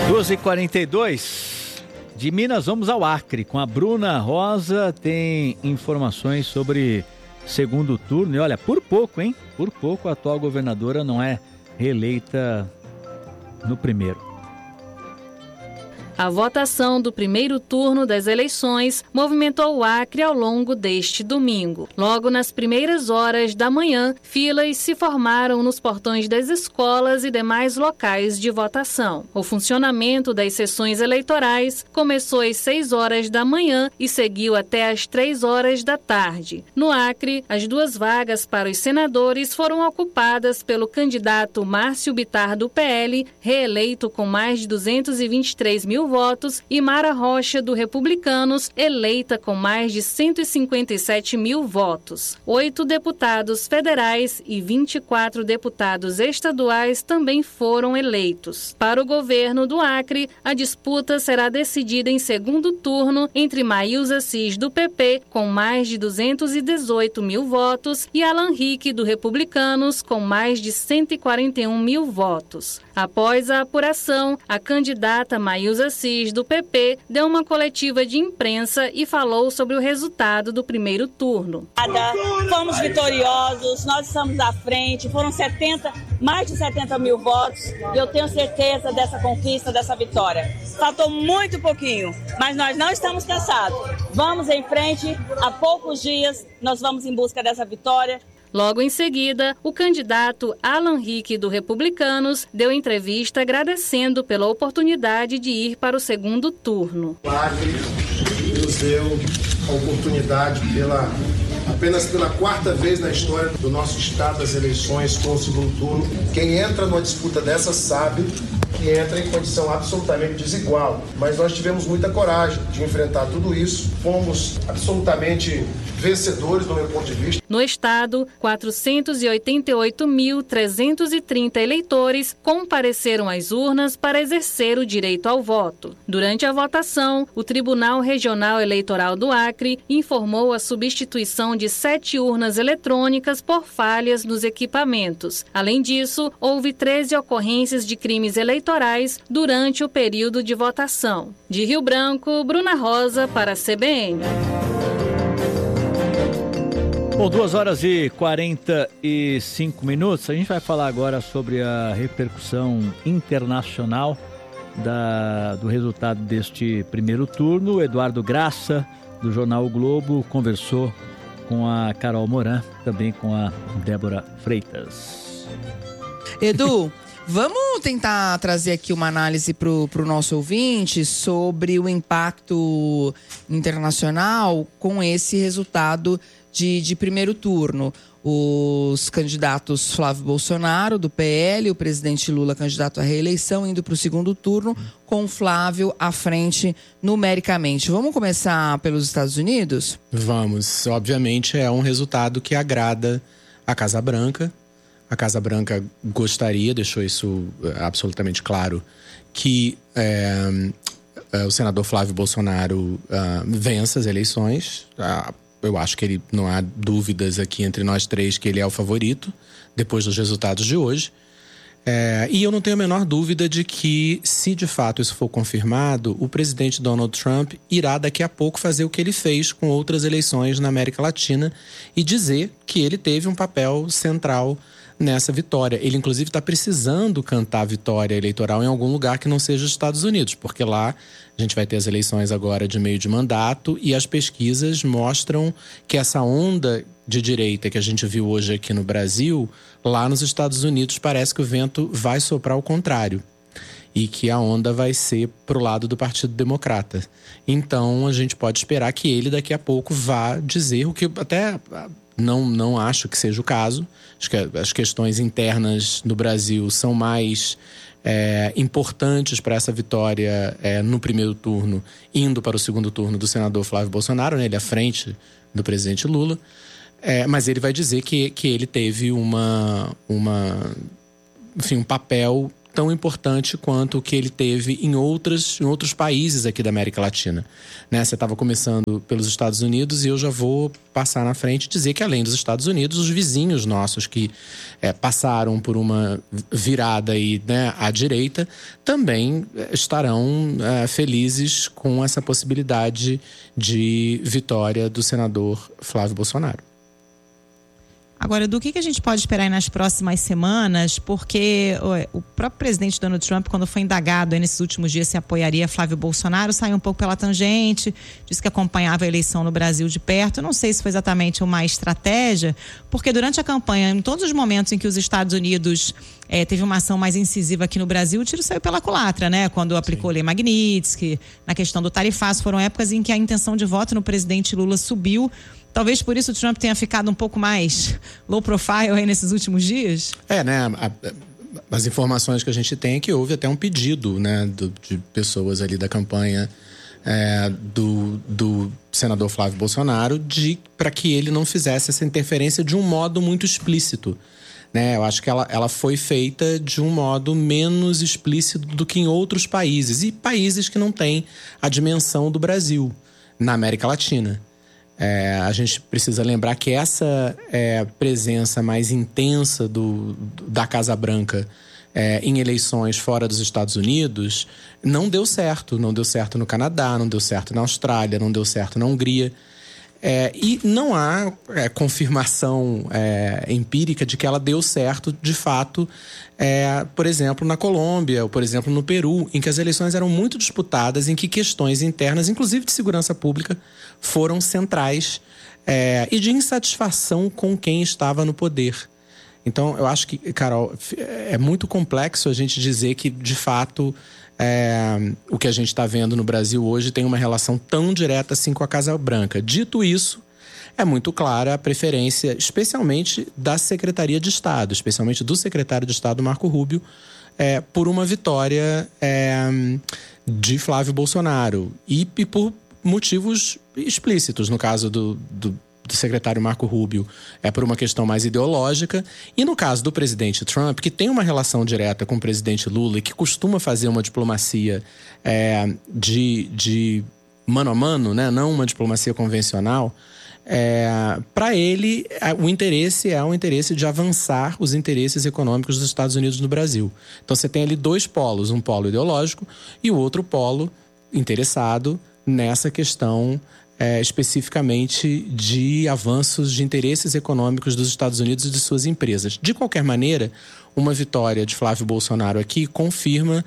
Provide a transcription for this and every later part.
2h42, de Minas vamos ao Acre, com a Bruna Rosa, tem informações sobre segundo turno, e olha, por pouco, hein? Por pouco a atual governadora não é reeleita no primeiro. A votação do primeiro turno das eleições movimentou o Acre ao longo deste domingo. Logo nas primeiras horas da manhã, filas se formaram nos portões das escolas e demais locais de votação. O funcionamento das sessões eleitorais começou às 6 horas da manhã e seguiu até às 3 horas da tarde. No Acre, as 2 vagas para os senadores foram ocupadas pelo candidato Márcio Bittar do PL, reeleito com mais de 223 mil votos, e Mara Rocha, do Republicanos, eleita com mais de 157 mil votos. 8 deputados federais e 24 deputados estaduais também foram eleitos. Para o governo do Acre, a disputa será decidida em segundo turno entre Maílza Cis, do PP, com mais de 218 mil votos, e Alan Rick, do Republicanos, com mais de 141 mil votos. Após a apuração, a candidata Maílza Cis, do PP, deu uma coletiva de imprensa e falou sobre o resultado do primeiro turno. Fomos vitoriosos, nós estamos à frente, foram mais de 70 mil votos, e eu tenho certeza dessa conquista, dessa vitória. Faltou muito pouquinho, mas nós não estamos cansados. Vamos em frente, há poucos dias nós vamos em busca dessa vitória. Logo em seguida, o candidato Alan Rick, do Republicanos, deu entrevista agradecendo pela oportunidade de ir para o segundo turno. O Acre nos deu a oportunidade, apenas pela 4ª vez na história do nosso estado, das eleições com o segundo turno. Quem entra numa disputa dessa sabe que entra em condição absolutamente desigual. Mas nós tivemos muita coragem de enfrentar tudo isso. Fomos absolutamente vencedores, do meu ponto de vista. No estado, 488.330 eleitores compareceram às urnas para exercer o direito ao voto. Durante a votação, o Tribunal Regional Eleitoral do Acre informou a substituição de 7 urnas eletrônicas por falhas nos equipamentos. Além disso, houve 13 ocorrências de crimes eleitorais durante o período de votação. De Rio Branco, Bruna Rosa para a CBN. Bom, 2h45. A gente vai falar agora sobre a repercussão internacional do resultado deste primeiro turno. O Eduardo Graça, do jornal O Globo, conversou com a Carol Moran, também com a Débora Freitas. Edu, vamos tentar trazer aqui uma análise para o nosso ouvinte sobre o impacto internacional com esse resultado de primeiro turno. Os candidatos Flávio Bolsonaro, do PL, o presidente Lula, candidato à reeleição, indo para o segundo turno, com Flávio à frente numericamente. Vamos começar pelos Estados Unidos? Vamos. Obviamente é um resultado que agrada a Casa Branca. A Casa Branca gostaria, deixou isso absolutamente claro, que o senador Flávio Bolsonaro vença as eleições. Eu acho que não há dúvidas aqui entre nós três que ele é o favorito, depois dos resultados de hoje. E eu não tenho a menor dúvida de que, se de fato isso for confirmado, o presidente Donald Trump irá daqui a pouco fazer o que ele fez com outras eleições na América Latina e dizer que ele teve um papel central nessa vitória. Ele, inclusive, está precisando cantar a vitória eleitoral em algum lugar que não seja os Estados Unidos, porque lá a gente vai ter as eleições agora de meio de mandato e as pesquisas mostram que essa onda de direita que a gente viu hoje aqui no Brasil, lá nos Estados Unidos parece que o vento vai soprar ao contrário e que a onda vai ser pro lado do Partido Democrata. Então a gente pode esperar que ele daqui a pouco vá dizer o que até não acho que seja o caso. Acho que as questões internas no Brasil são mais importantes para essa vitória no primeiro turno, indo para o segundo turno do senador Flávio Bolsonaro, né, ele à frente do presidente Lula. Mas ele vai dizer que ele teve um papel tão importante quanto o que ele teve em outros países aqui da América Latina, né? Você estava começando pelos Estados Unidos e eu já vou passar na frente e dizer que, além dos Estados Unidos, os vizinhos nossos que passaram por uma virada aí, né, à direita, também estarão felizes com essa possibilidade de vitória do senador Flávio Bolsonaro. Agora, do que a gente pode esperar aí nas próximas semanas? Porque o próprio presidente Donald Trump, quando foi indagado aí nesses últimos dias se apoiaria Flávio Bolsonaro, saiu um pouco pela tangente, disse que acompanhava a eleição no Brasil de perto. Eu não sei se foi exatamente uma estratégia, porque durante a campanha, em todos os momentos em que os Estados Unidos teve uma ação mais incisiva aqui no Brasil, o tiro saiu pela culatra, né? Quando aplicou a Lei Magnitsky, na questão do tarifaço, foram épocas em que a intenção de voto no presidente Lula subiu. Talvez por isso o Trump tenha ficado um pouco mais low profile aí nesses últimos dias? Né? As informações que a gente tem é que houve até um pedido, né, de pessoas ali da campanha do senador Flávio Bolsonaro para que ele não fizesse essa interferência de um modo muito explícito. Né? Eu acho que ela foi feita de um modo menos explícito do que em outros países. E países que não têm a dimensão do Brasil, na América Latina. A gente precisa lembrar que essa presença mais intensa da Casa Branca em eleições fora dos Estados Unidos não deu certo. Não deu certo no Canadá, não deu certo na Austrália, não deu certo na Hungria. E não há confirmação empírica de que ela deu certo, de fato, por exemplo, na Colômbia, ou por exemplo, no Peru, em que as eleições eram muito disputadas, em que questões internas, inclusive de segurança pública, foram centrais e de insatisfação com quem estava no poder. Então, eu acho que, Carol, é muito complexo a gente dizer que, de fato, o que a gente está vendo no Brasil hoje tem uma relação tão direta assim com a Casa Branca. Dito isso, é muito clara a preferência, especialmente da Secretaria de Estado, especialmente do secretário de Estado, Marco Rubio, por uma vitória de Flávio Bolsonaro. E por motivos explícitos, no caso do secretário Marco Rubio, por uma questão mais ideológica, e no caso do presidente Trump, que tem uma relação direta com o presidente Lula e que costuma fazer uma diplomacia de mano a mano, né? Não uma diplomacia convencional, para ele o interesse é o interesse de avançar os interesses econômicos dos Estados Unidos no Brasil. Então você tem ali dois polos, um polo ideológico e o outro polo interessado nessa questão especificamente de avanços de interesses econômicos dos Estados Unidos e de suas empresas. De qualquer maneira, uma vitória de Flávio Bolsonaro aqui confirma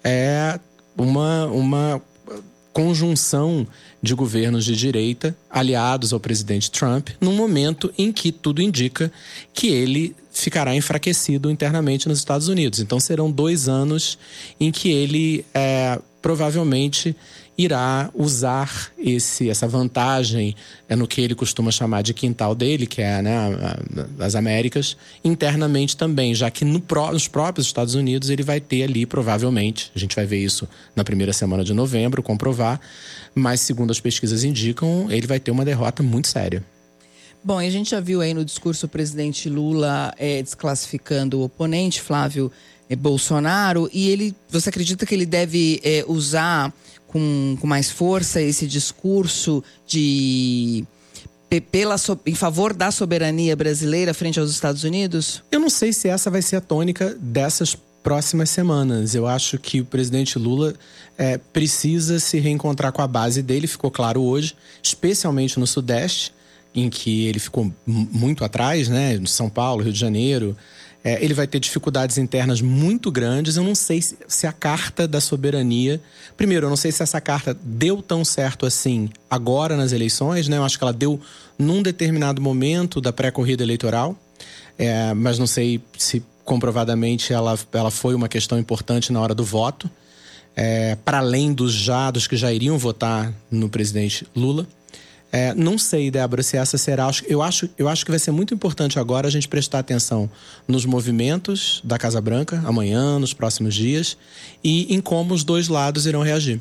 uma conjunção de governos de direita aliados ao presidente Trump, num momento em que tudo indica que ele ficará enfraquecido internamente nos Estados Unidos. Então serão 2 anos em que ele provavelmente irá usar essa vantagem no que ele costuma chamar de quintal dele, que é, né, as Américas, internamente também, já que nos próprios Estados Unidos ele vai ter ali, provavelmente, a gente vai ver isso na primeira semana de novembro, comprovar, mas segundo as pesquisas indicam, ele vai ter uma derrota muito séria. Bom, e a gente já viu aí no discurso o presidente Lula desclassificando o oponente, Flávio Bolsonaro, e você acredita que ele deve usar com mais força esse discurso em favor da soberania brasileira frente aos Estados Unidos? Eu não sei se essa vai ser a tônica dessas próximas semanas. Eu acho que o presidente Lula precisa se reencontrar com a base dele, ficou claro hoje, especialmente no Sudeste, em que ele ficou muito atrás, né? São Paulo, Rio de Janeiro. Ele vai ter dificuldades internas muito grandes. Eu não sei se a carta da soberania... Primeiro, eu não sei se essa carta deu tão certo assim agora nas eleições, né? Eu acho que ela deu num determinado momento da pré-corrida eleitoral. Mas não sei se comprovadamente ela foi uma questão importante na hora do voto. Para além dos que já iriam votar no presidente Lula. Não sei, Débora, se essa será... Eu acho que vai ser muito importante agora a gente prestar atenção nos movimentos da Casa Branca, amanhã, nos próximos dias, e em como os dois lados irão reagir.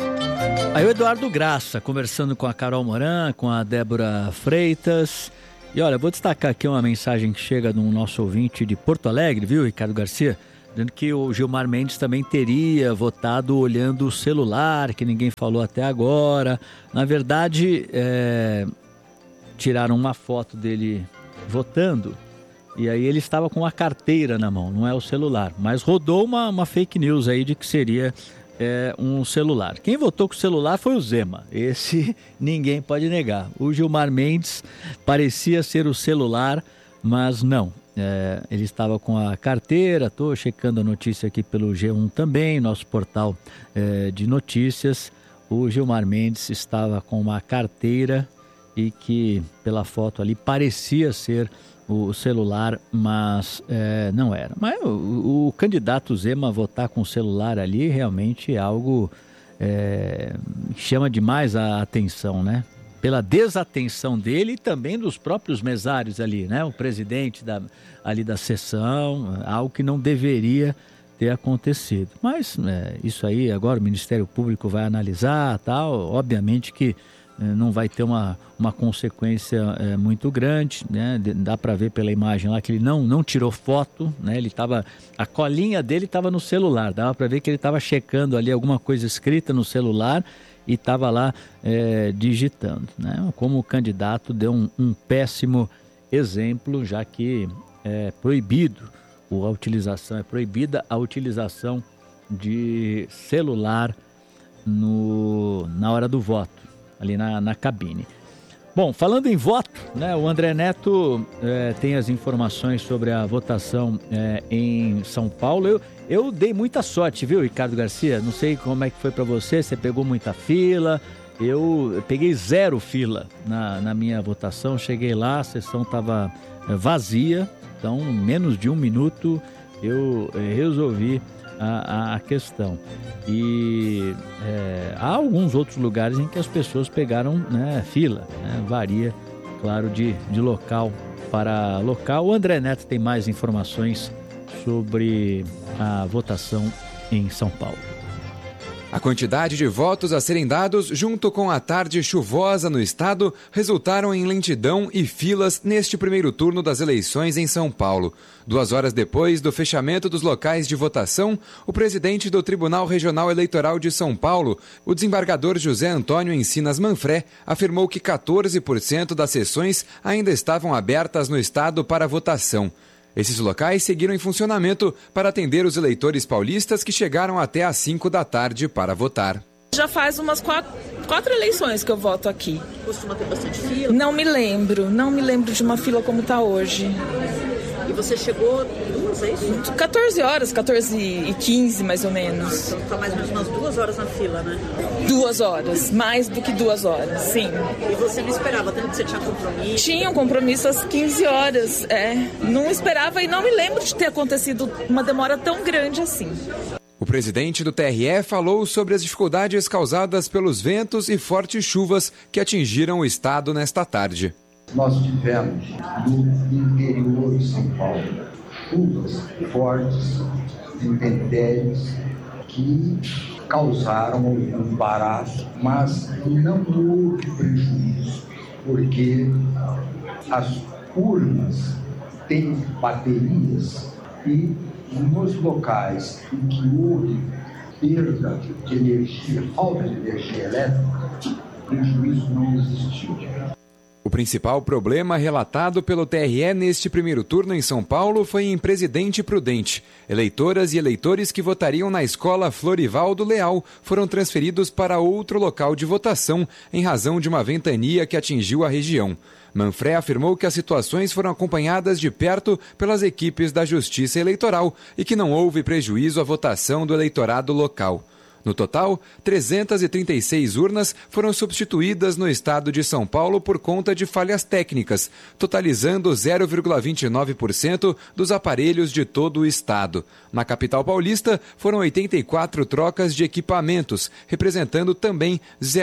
Aí o Eduardo Graça, conversando com a Carol Moran, com a Débora Freitas, E olha, vou destacar aqui uma mensagem que chega do nosso ouvinte de Porto Alegre, viu, Ricardo Garcia? Dizendo que o Gilmar Mendes também teria votado olhando o celular, que ninguém falou até agora. Na verdade, tiraram uma foto dele votando e aí ele estava com a carteira na mão, não é o celular. Mas rodou uma fake news aí de que seria um celular. Quem votou com o celular foi o Zema. Esse ninguém pode negar. O Gilmar Mendes parecia ser o celular, mas não. Ele estava com a carteira. Estou checando a notícia aqui pelo G1 também, nosso portal de notícias. O Gilmar Mendes estava com uma carteira e que pela foto ali parecia ser o celular, mas não era. Mas o candidato Zema votar com o celular ali realmente é algo que chama demais a atenção, né? Pela desatenção dele e também dos próprios mesários ali, né? O presidente ali da sessão, algo que não deveria ter acontecido. Mas isso aí agora o Ministério Público vai analisar, tal. Obviamente que não vai ter uma consequência muito grande, né? Dá para ver pela imagem lá que ele não tirou foto, né? A colinha dele estava no celular, dava para ver que ele estava checando ali alguma coisa escrita no celular e estava lá digitando, né? Como o candidato deu um péssimo exemplo, já que é proibida a utilização de celular na hora do voto, ali na cabine. Bom, falando em voto, né, o André Neto tem as informações sobre a votação em São Paulo. Eu dei muita sorte, viu, Ricardo Garcia? Não sei como é que foi para você pegou muita fila. Eu peguei 0 fila na minha votação, cheguei lá, a sessão estava vazia, então menos de 1 minuto eu resolvi a questão. E há alguns outros lugares em que as pessoas pegaram fila, né? Varia, claro, de local para local. O André Neto tem mais informações sobre a votação em São Paulo. A quantidade de votos a serem dados, junto com a tarde chuvosa no estado, resultaram em lentidão e filas neste primeiro turno das eleições em São Paulo. 2 horas depois do fechamento dos locais de votação, o presidente do Tribunal Regional Eleitoral de São Paulo, o desembargador José Antônio Encinas Manfré, afirmou que 14% das sessões ainda estavam abertas no estado para votação. Esses locais seguiram em funcionamento para atender os eleitores paulistas que chegaram até às 5 da tarde para votar. Já faz umas 4 eleições que eu voto aqui. Costuma ter bastante fila? Não me lembro de uma fila como está hoje. E você chegou 2, é isso? 14 horas, 14h15 mais ou menos. Então está mais ou menos umas 2 horas na fila, né? 2 horas, mais do que 2 horas, sim. E você não esperava, tanto que você tinha compromisso? Tinha um compromisso às 15 horas, Não esperava e não me lembro de ter acontecido uma demora tão grande assim. O presidente do TRE falou sobre as dificuldades causadas pelos ventos e fortes chuvas que atingiram o estado nesta tarde. Nós tivemos no interior de São Paulo chuvas fortes, intempéries, que causaram um embaraço, mas não houve prejuízo, porque as urnas têm baterias e nos locais em que houve perda de energia, falta de energia elétrica, prejuízo não existiu. O principal problema relatado pelo TRE neste primeiro turno em São Paulo foi em Presidente Prudente. Eleitoras e eleitores que votariam na escola Florivaldo Leal foram transferidos para outro local de votação em razão de uma ventania que atingiu a região. Manfré afirmou que as situações foram acompanhadas de perto pelas equipes da Justiça Eleitoral e que não houve prejuízo à votação do eleitorado local. No total, 336 urnas foram substituídas no estado de São Paulo por conta de falhas técnicas, totalizando 0,29% dos aparelhos de todo o estado. Na capital paulista, foram 84 trocas de equipamentos, representando também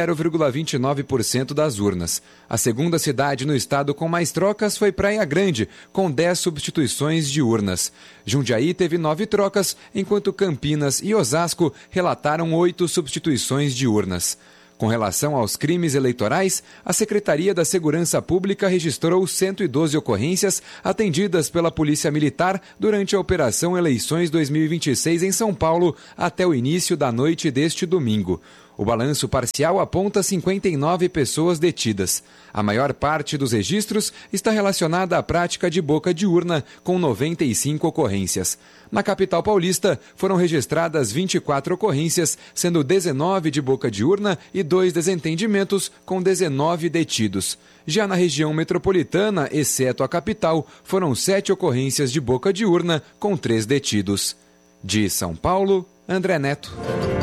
0,29% das urnas. A segunda cidade no estado com mais trocas foi Praia Grande, com 10 substituições de urnas. Jundiaí teve 9 trocas, enquanto Campinas e Osasco relataram 8 substituições de urnas. Com relação aos crimes eleitorais, a Secretaria da Segurança Pública registrou 112 ocorrências atendidas pela Polícia Militar durante a Operação Eleições 2026 em São Paulo até o início da noite deste domingo. O balanço parcial aponta 59 pessoas detidas. A maior parte dos registros está relacionada à prática de boca de urna, com 95 ocorrências. Na capital paulista, foram registradas 24 ocorrências, sendo 19 de boca de urna e 2 desentendimentos, com 19 detidos. Já na região metropolitana, exceto a capital, foram 7 ocorrências de boca de urna, com 3 detidos. De São Paulo, André Neto.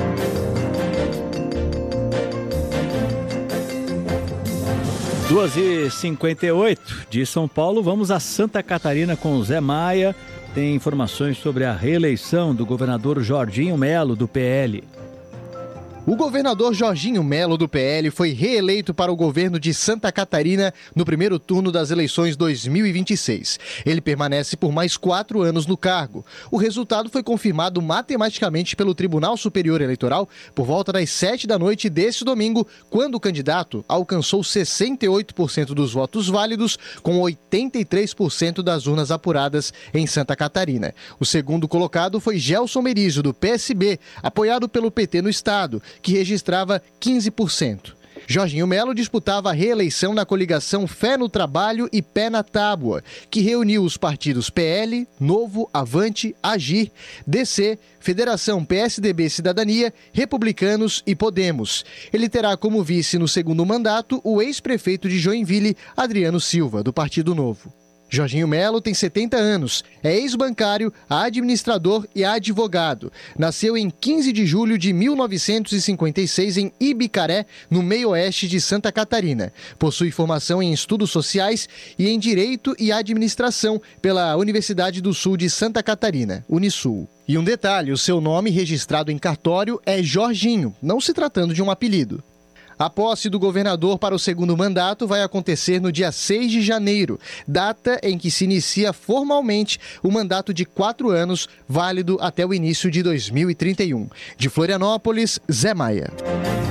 Duas e 58 de São Paulo, vamos a Santa Catarina com o Zé Maia. Tem informações sobre a reeleição do governador Jorginho Melo, do PL. O governador Jorginho Melo, do PL, foi reeleito para o governo de Santa Catarina no primeiro turno das eleições 2026. Ele permanece por mais 4 anos no cargo. O resultado foi confirmado matematicamente pelo Tribunal Superior Eleitoral por volta das 7 da noite deste domingo, quando o candidato alcançou 68% dos votos válidos, com 83% das urnas apuradas em Santa Catarina. O segundo colocado foi Gelson Merizio, do PSB, apoiado pelo PT no estado, que registrava 15%. Jorginho Melo disputava a reeleição na coligação Fé no Trabalho e Pé na Tábua, que reuniu os partidos PL, Novo, Avante, Agir, DC, Federação PSDB Cidadania, Republicanos e Podemos. Ele terá como vice no segundo mandato o ex-prefeito de Joinville, Adriano Silva, do Partido Novo. Jorginho Melo tem 70 anos, é ex-bancário, administrador e advogado. Nasceu em 15 de julho de 1956 em Ibicaré, no meio-oeste de Santa Catarina. Possui formação em estudos sociais e em Direito e Administração pela Universidade do Sul de Santa Catarina, Unisul. E um detalhe, o seu nome registrado em cartório é Jorginho, não se tratando de um apelido. A posse do governador para o segundo mandato vai acontecer no dia 6 de janeiro, data em que se inicia formalmente o mandato de 4 anos, válido até o início de 2031. De Florianópolis, Zé Maia.